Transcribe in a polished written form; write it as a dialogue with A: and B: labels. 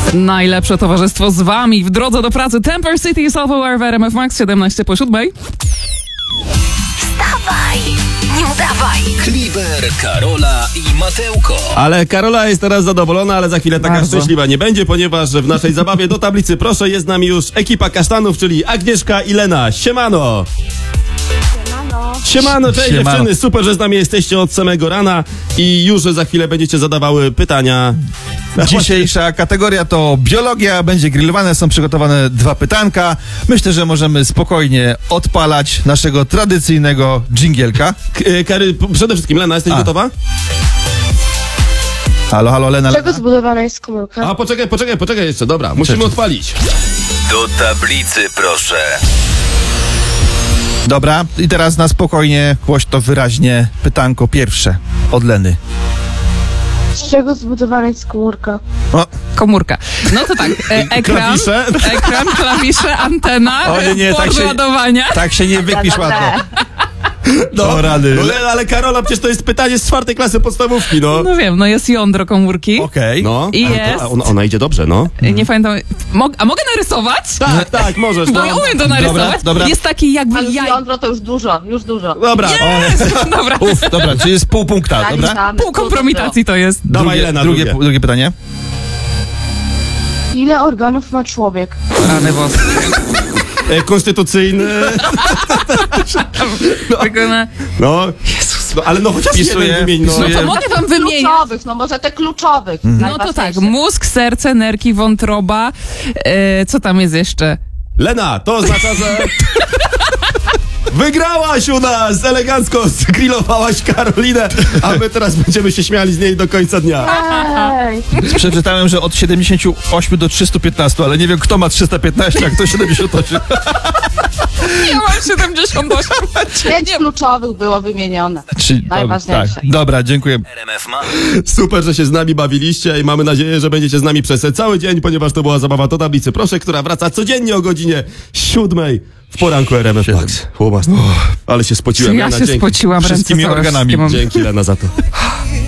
A: Najlepsze towarzystwo z wami w drodze do pracy. Temper City i Self-Aware w RMF Max 17:07.
B: Wstawaj, nie udawaj.
C: Kliber, Karola i Mateuko.
D: Ale Karola jest teraz zadowolona, ale za chwilę taka
A: Bardzo.
D: szczęśliwa nie będzie, ponieważ w naszej zabawie do tablicy proszę jest z nami już ekipa kasztanów, czyli Agnieszka i Lena. Siemano! Siemano, cześć
E: Siemano.
D: dziewczyny, super, że z nami jesteście od samego rana i już za chwilę będziecie zadawały pytania.
E: Dzisiejsza kategoria to biologia, będzie grillowane, są przygotowane 2 pytanka. Myślę, że możemy spokojnie odpalać naszego tradycyjnego dżingielka.
D: Przede wszystkim, Lena, jesteś gotowa?
E: Halo, halo, Lena.
F: Z czego zbudowana jest komórka?
D: A poczekaj jeszcze, dobra, musimy odpalić.
C: Do tablicy proszę.
E: Dobra, i teraz na spokojnie, głośno, wyraźnie pytanko pierwsze od Leny.
F: Z czego zbudowana jest komórka?
E: O,
A: Komórka. No to tak, ekran,
D: Klawisze?
A: klawisze, antena,
E: O nie,
A: port
E: tak się-
A: ładowania.
E: tak się nie wykpisz łatwo. No, rady.
D: No, ale Karola, przecież to jest pytanie z 4. klasy podstawówki, no.
A: No wiem, no jest jądro komórki.
E: Okej.
D: No,
A: I
D: ale
A: jest.
D: ona idzie dobrze, no.
A: Nie pamiętam. A mogę narysować?
D: Tak, możesz.
A: Bo
D: No.
A: ja umiem to narysować.
E: dobra.
A: Jest taki jakby
G: Ale
A: jaj.
G: jądro to już dużo, już dużo.
D: Dobra,
A: Dobra.
E: Uf, dobra, czyli jest pół punkta, dobra?
G: Zaliczamy.
A: Pół kompromitacji to jest.
D: dawaj Lena,
E: drugie pytanie.
F: Ile organów ma człowiek?
A: Rany włoskie.
D: Konstytucyjny.
A: Wykona-
D: No. No, ale no chociaż
E: Wpisuję,
D: jeden wymień, no.
A: No to mogę wam wymienić.
G: Kluczowych, no może te kluczowych.
A: No to tak, mózg, serce, nerki, wątroba. Co tam jest jeszcze?
D: Lena, to oznacza, że wygrałaś u nas! Elegancko zgrillowałaś Karolinę, a my teraz będziemy się śmiali z niej do końca dnia.
F: Ej!
E: Przeczytałem, że od 78 do 315, ale nie wiem, kto ma 315, a kto 78.
A: Ja mam 78.
G: 5 kluczowych było wymienione. Najważniejsze.
E: Tak. Dobra, dziękuję.
C: RMF ma.
D: Super, że się z nami bawiliście i mamy nadzieję, że będziecie z nami przez cały dzień, ponieważ to była zabawa do tablicy. Proszę, która wraca codziennie o godzinie 7 w poranku RMF Max. Ale się spociłem.
A: Ja
D: Lena,
A: się
D: dzięki.
A: spociłam, ręce
E: Wszystkimi
A: całe
E: organami.
A: wszystkie mam.
D: Dzięki Lena za to.